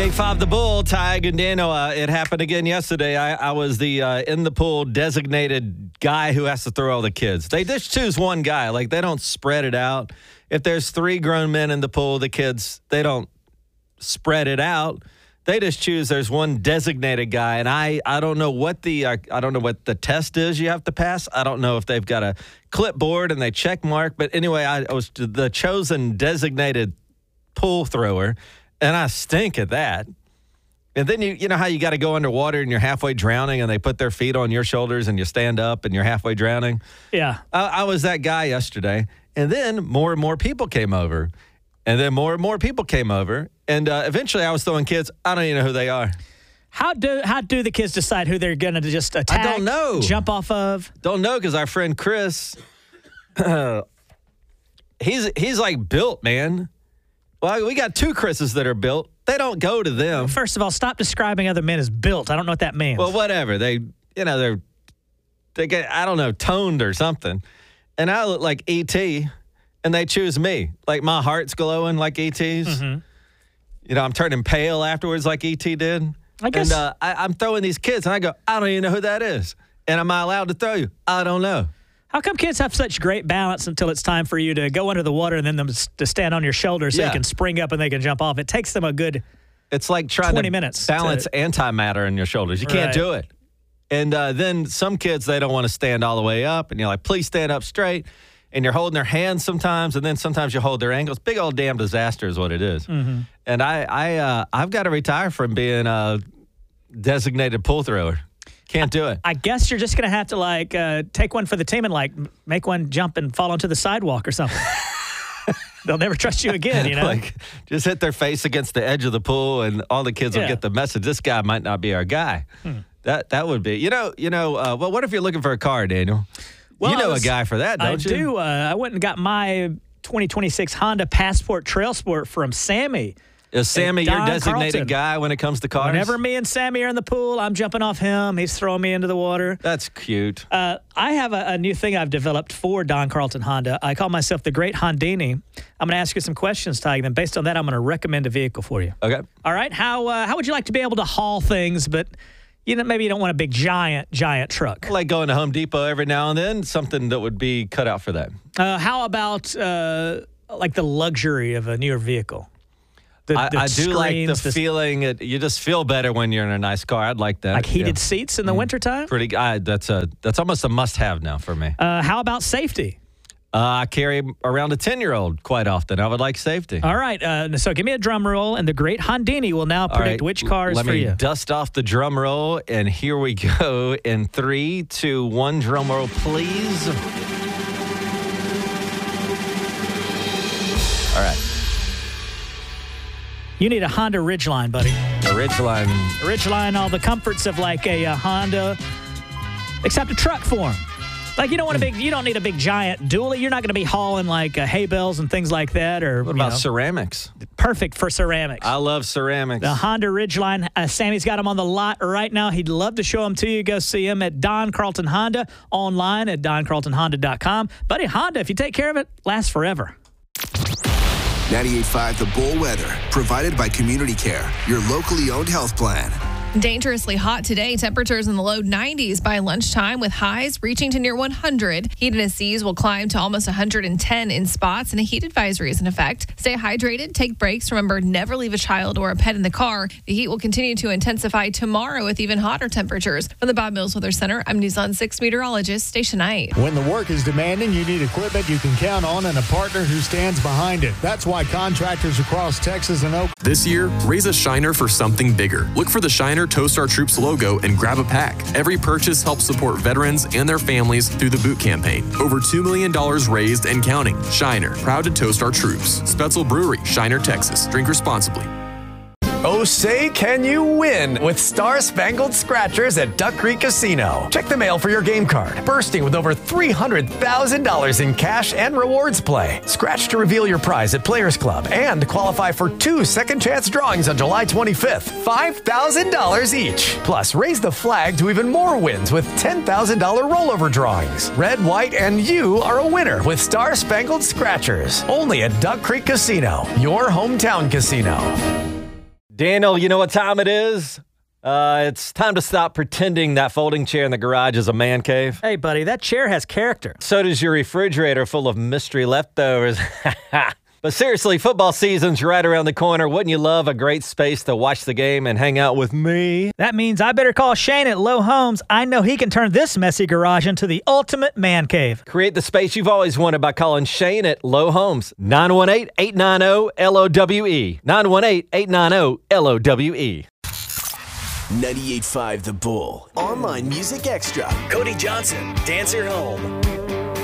8-5 the Bull, Ty Gandano. It happened again yesterday. I was the in the pool designated guy who has to throw all the kids. They just choose one guy. Like, they don't spread it out. If there's 3 grown men in the pool, the kids, they don't spread it out. They just choose. There's one designated guy, and I don't know what the test is you have to pass. I don't know if they've got a clipboard and they check mark. But anyway, I was the chosen designated pool thrower. And I stink at that. And then you know how you got to go underwater and you're halfway drowning and they put their feet on your shoulders and you stand up and you're halfway drowning? Yeah. I was that guy yesterday. And then more and more people came over. And then more and more people came over. And eventually I was throwing kids. I don't even know who they are. How do the kids decide who they're going to just attack? I don't know. Jump off of? Don't know, because our friend Chris, he's like built, man. Well, we got 2 Chris's that are built. They don't go to them. First of all, stop describing other men as built. I don't know what that means. Well, whatever. They get, I don't know, toned or something. And I look like E.T., and they choose me. Like, my heart's glowing like E.T.'s. Mm-hmm. You know, I'm turning pale afterwards like E.T. did. I guess. And I'm throwing these kids, and I go, I don't even know who that is. And am I allowed to throw you? I don't know. How come kids have such great balance until it's time for you to go under the water and then them to stand on your shoulders so you can spring up and they can jump off? It takes them a good It's like trying 20 to minutes balance antimatter in your shoulders. You can't do it. And then some kids, they don't want to stand all the way up. And you're like, please stand up straight. And you're holding their hands sometimes, and then sometimes you hold their ankles. Big old damn disaster is what it is. Mm-hmm. And I've got to retire from being a designated pool thrower. Can't do it. I guess you're just going to have to, take one for the team and, make one jump and fall onto the sidewalk or something. They'll never trust you again, you know? Like, just hit their face against the edge of the pool, and all the kids will get the message. This guy might not be our guy. That would be. Well, what if you're looking for a car, Daniel? Well, you know a guy for that, don't you? I do. I went and got my 2026 Honda Passport Trail Sport from Sammy. Is Sammy your designated Carlton guy when it comes to cars? Whenever me and Sammy are in the pool, I'm jumping off him. He's throwing me into the water. That's cute. I have a new thing I've developed for Don Carlton Honda. I call myself the Great Hondini. I'm going to ask you some questions, Ty. Then based on that, I'm going to recommend a vehicle for you. Okay. All right. How would you like to be able to haul things, but maybe you don't want a big, giant truck? I like going to Home Depot every now and then, something that would be cut out for that. How about like the luxury of a newer vehicle? I do like the feeling. You just feel better when you're in a nice car. I'd like that. Like heated seats in the wintertime? That's almost a must-have now for me. How about safety? I carry around a 10-year-old quite often. I would like safety. All right. So give me a drum roll, and the Great Hondini will now predict which car is for you. Let me dust off the drum roll, and here we go. In 3, 2, 1, drum roll, please. All right. You need a Honda Ridgeline, buddy. A Ridgeline. Ridgeline, all the comforts of like a Honda, except a truck form. Like you don't need a big giant dually. You're not going to be hauling like hay bales and things like that. Or what about ceramics? Perfect for ceramics. I love ceramics. The Honda Ridgeline. Sammy's got them on the lot right now. He'd love to show them to you. Go see him at Don Carlton Honda online at doncarltonhonda.com. Buddy, Honda, if you take care of it, lasts forever. 98.5 The Bull Weather, provided by Community Care, your locally owned health plan. Dangerously hot today. Temperatures in the low 90s by lunchtime with highs reaching to near 100. Heat and seas will climb to almost 110 in spots, and a heat advisory is in effect. Stay hydrated, take breaks. Remember, never leave a child or a pet in the car. The heat will continue to intensify tomorrow with even hotter temperatures. From the Bob Mills Weather Center, I'm News on 6 meteorologist Stacia Knight. When the work is demanding, you need equipment you can count on and a partner who stands behind it. That's why contractors across Texas and Oklahoma. This year, raise a Shiner for something bigger. Look for the Shiner Toast Our Troops logo and grab a pack. Every purchase helps support veterans and their families through the boot campaign. Over $2 million raised and counting. Shiner, proud to toast our troops. Spetzel Brewery, Shiner, Texas. Drink responsibly. Oh, say, can you win with Star Spangled Scratchers at Duck Creek Casino? Check the mail for your game card, bursting with over $300,000 in cash and rewards play. Scratch to reveal your prize at Players Club and qualify for 2 second chance drawings on July 25th, $5,000 each. Plus, raise the flag to even more wins with $10,000 rollover drawings. Red, white, and you are a winner with Star Spangled Scratchers. Only at Duck Creek Casino, your hometown casino. Daniel, you know what time it is? It's time to stop pretending that folding chair in the garage is a man cave. Hey, buddy, that chair has character. So does your refrigerator full of mystery leftovers. But seriously, football season's right around the corner. Wouldn't you love a great space to watch the game and hang out with me? That means I better call Shane at Low Homes. I know he can turn this messy garage into the ultimate man cave. Create the space you've always wanted by calling Shane at Low Homes. 918-890-LOWE. 918-890-LOWE. 98.5 The Bull. Online Music Extra. Cody Johnson, Dancer Home.